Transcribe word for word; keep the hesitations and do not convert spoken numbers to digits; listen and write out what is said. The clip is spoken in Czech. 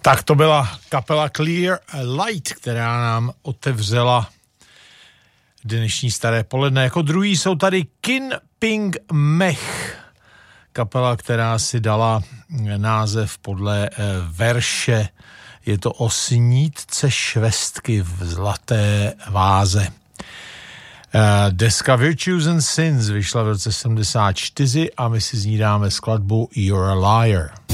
Tak to byla kapela Clear Light, která nám otevřela dnešní staré poledne. Jako druhý jsou tady Kin Ping Mech, kapela, která si dala název podle verše. Je to o snídce švestky v zlaté váze. Deska Virtues and Sins vyšla v roce sedmdesát čtyři a my si z ní dáme skladbu You're a Liar.